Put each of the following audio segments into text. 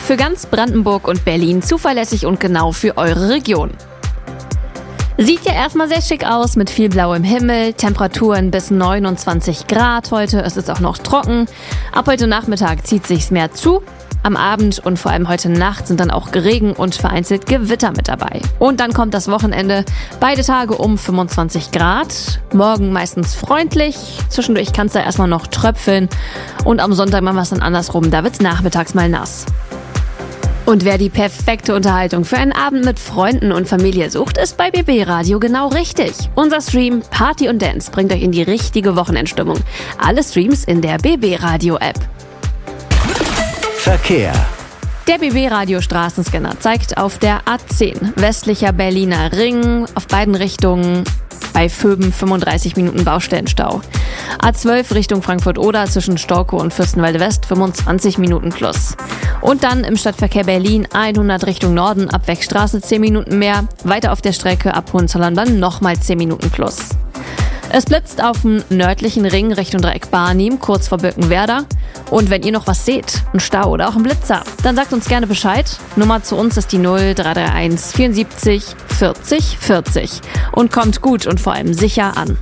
Für ganz Brandenburg und Berlin zuverlässig und genau für eure Region. Sieht ja erstmal sehr schick aus mit viel blauem Himmel, Temperaturen bis 29 Grad heute, es ist auch noch trocken. Ab heute Nachmittag zieht sich's mehr zu. Am Abend und vor allem heute Nacht sind dann auch Regen und vereinzelt Gewitter mit dabei. Und dann kommt das Wochenende, beide Tage um 25 Grad. Morgen meistens freundlich, zwischendurch kann es da erstmal noch tröpfeln. Und am Sonntag machen wir es dann andersrum, da wird's nachmittags mal nass. Und wer die perfekte Unterhaltung für einen Abend mit Freunden und Familie sucht, ist bei BB Radio genau richtig. Unser Stream Party und Dance bringt euch in die richtige Wochenendstimmung. Alle Streams in der BB Radio App. Verkehr. Der BB Radio Straßenscanner zeigt auf der A10 westlicher Berliner Ring auf beiden Richtungen bei Vöben 35 Minuten Baustellenstau. A12 Richtung Frankfurt-Oder zwischen Storkow und Fürstenwalde West 25 Minuten plus. Und dann im Stadtverkehr Berlin 100 Richtung Norden ab Wegstraße 10 Minuten mehr. Weiter auf der Strecke ab Hohenzollern nochmal 10 Minuten plus. Es blitzt auf dem nördlichen Ring Richtung Dreieck Barnim, kurz vor Birkenwerder. Und wenn ihr noch was seht, einen Stau oder auch einen Blitzer, dann sagt uns gerne Bescheid. Nummer zu uns ist die 0331 74 40 40. Und kommt gut und vor allem sicher an.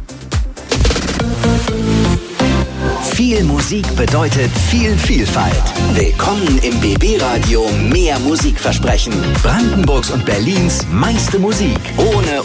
Viel Musik bedeutet viel Vielfalt. Willkommen im BB Radio Mehr Musikversprechen. Brandenburgs und Berlins meiste Musik. Ohne